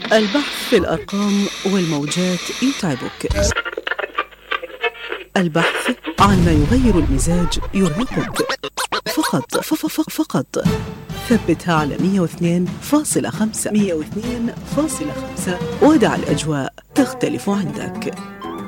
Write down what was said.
البحث في الأرقام والموجات يتعبك. البحث عن ما يغير المزاج يرهقك. فقط ثبتها على 102.5 ودع الأجواء تختلف عندك.